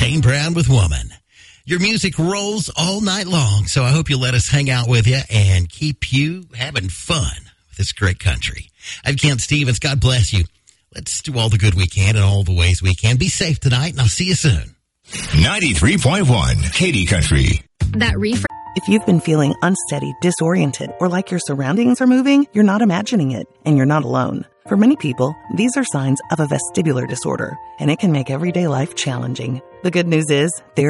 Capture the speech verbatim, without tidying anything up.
Kane Brown with Woman. Your music rolls all night long, so I hope you'll let us hang out with you and keep you having fun with this great country. I'm Kent Stevens. God bless you. Let's do all the good we can in all the ways we can. Be safe tonight, and I'll see you soon. ninety-three point one Katy Country. That refresh. If you've been feeling unsteady, disoriented, or like your surroundings are moving, you're not imagining it, and you're not alone. For many people, these are signs of a vestibular disorder, and it can make everyday life challenging. The good news is, there